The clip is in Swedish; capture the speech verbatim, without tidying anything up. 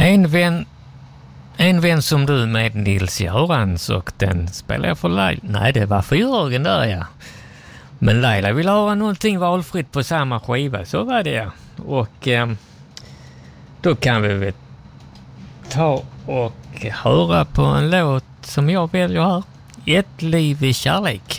En vän, en vän som du med Nils Görans, och den spelar jag för Laila. Nej, det var för Jörgen där, ja. Men Laila vill ha någonting valfritt på samma skiva, så var det, ja. Och eh, då kan vi väl ta och höra på en låt som jag väljer här. Ett liv i kärlek.